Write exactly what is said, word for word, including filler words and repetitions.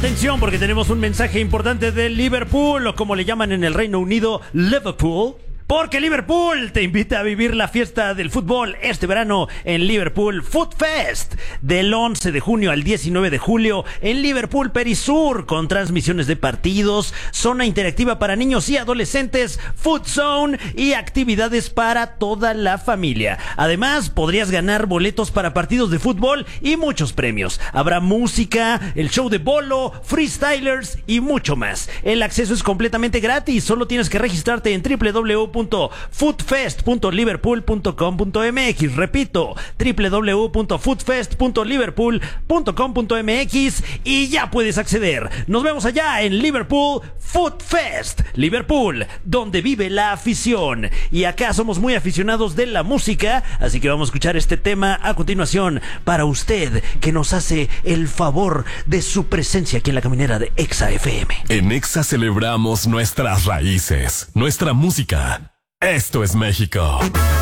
Atención, porque tenemos un mensaje importante de Liverpool, o como le llaman en el Reino Unido, Liverpool. Porque Liverpool te invita a vivir la fiesta del fútbol este verano en Liverpool Foot Fest, del once de junio al diecinueve de julio en Liverpool Perisur, con transmisiones de partidos, zona interactiva para niños y adolescentes, Food Zone y actividades para toda la familia. Además, podrías ganar boletos para partidos de fútbol y muchos premios. Habrá música, el show de bolo, freestylers y mucho más. El acceso es completamente gratis, solo tienes que registrarte en w w w punto foodfest punto liverpool punto com punto m x. Repito, w w w punto foodfest punto liverpool punto com punto m x y ya puedes acceder. Nos vemos allá en Liverpool Food Fest, Liverpool, donde vive la afición. Y acá somos muy aficionados de la música, así que vamos a escuchar este tema a continuación para usted, que nos hace el favor de su presencia aquí en la caminera de Exa F M. En Exa celebramos nuestras raíces, nuestra música. Esto es México.